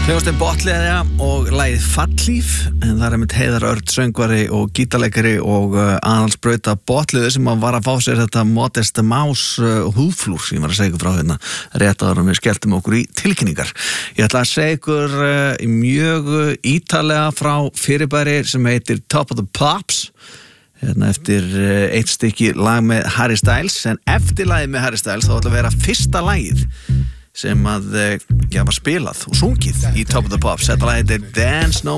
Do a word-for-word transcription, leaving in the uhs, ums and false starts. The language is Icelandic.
Hljómsveitin Botleðja og lagið Fallhlíf, en það er einmitt Heiðar Örn söngvari og gítarleikari og uh, aðalsbrauta Botleðu sem var að fá sér þetta Modest Mouse uh, húðflúr sem ég var að segja ykkur frá hérna rétt áður en við skelltum okkur í tilkynningar. Ég ætla að segja ykkur uh, mjög ítarlega frá fyrirbæri sem heitir Top of the Pops hérna eftir uh, eitt stykki lag með Harry Styles, en eftir lagið með Harry Styles þá ætla að vera fyrsta lagið sem að, já, var spilað og sungið í Top of the Pops. Þetta lag heitir Dance No